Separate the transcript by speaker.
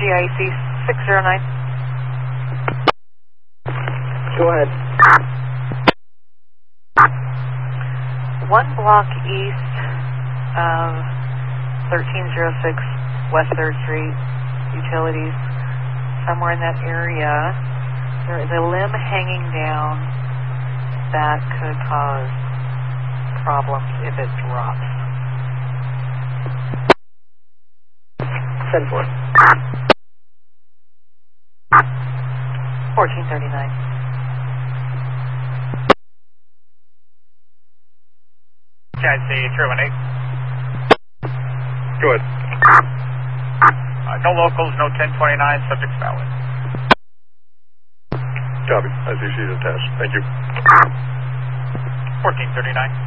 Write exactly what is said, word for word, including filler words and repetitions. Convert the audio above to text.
Speaker 1: I C six zero nine.
Speaker 2: Go ahead.
Speaker 1: One block east of thirteen oh six West third Street, utilities, somewhere in that area, there is a limb hanging down that could cause problems if it drops.
Speaker 2: ten four.
Speaker 1: fourteen thirty-nine.
Speaker 3: Cat C three one eight.
Speaker 2: Go ahead.
Speaker 3: Uh, no locals, no ten twenty-nine, subject's valid.
Speaker 2: Copy. I see she's attached. Thank you.
Speaker 3: fourteen thirty-nine.